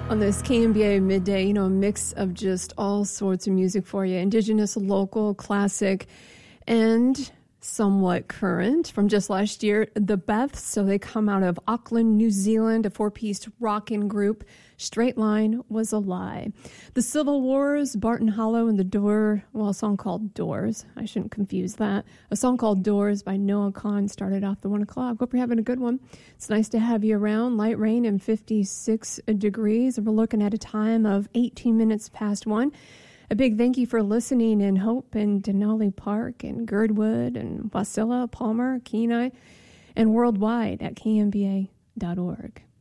On this KMBA midday, a mix of just all sorts of music for you. Indigenous, local, classic, and somewhat current. From just last year, the Beths. So they come out of Auckland, New Zealand, a four-piece rockin' group. Straight Line Was a Lie. The Civil Wars, Barton Hollow and the Door, a song called Doors. I shouldn't confuse that. A song called Doors by Noah Kahan started off the 1 o'clock. Hope you're having a good one. It's nice to have you around. Light rain and 56 degrees. We're looking at a time of 18 minutes past 1. A big thank you for listening in Hope and Denali Park and Girdwood and Wasilla, Palmer, Kenai, and worldwide at kmba.org.